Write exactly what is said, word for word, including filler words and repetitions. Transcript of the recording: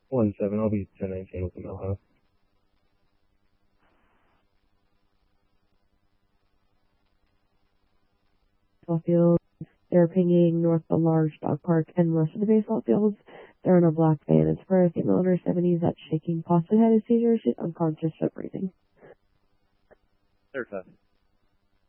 one seven, I'll be ten nineteen with the Millhouse. Baseball field. They're pinging north of the large dog park and most of the baseball fields. They're in a black van. It's for a female under seventies that's shaking, possibly had a seizure, she's unconscious, but breathing. They're tough.